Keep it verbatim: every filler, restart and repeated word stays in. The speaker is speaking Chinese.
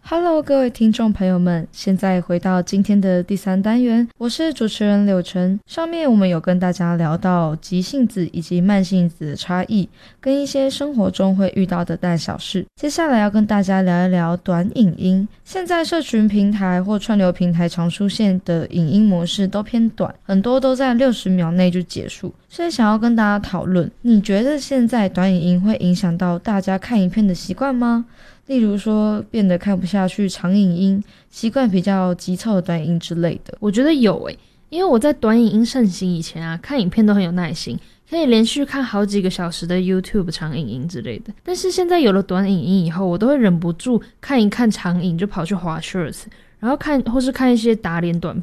Hello， 各位听众朋友们，现在回到今天的第三单元，我是主持人柳晨。上面我们有跟大家聊到急性子以及慢性子的差异，跟一些生活中会遇到的大小事。接下来要跟大家聊一聊短影音。现在社群平台或串流平台常出现的影音模式都偏短，很多都在六十秒内就结束。所以想要跟大家讨论，你觉得现在短影音会影响到大家看影片的习惯吗？例如说变得看不下去长影音，习惯比较急凑的短影音之类的。 我觉得有诶、欸，因为我在短影音盛行以前啊，看影片都很有耐心，可以连续看好几个小时的 YouTube 长影音之类的。但是现在有了短影音以后，我都会忍不住看一看长影就跑去滑 Shorts， 然后看或是看一些打脸短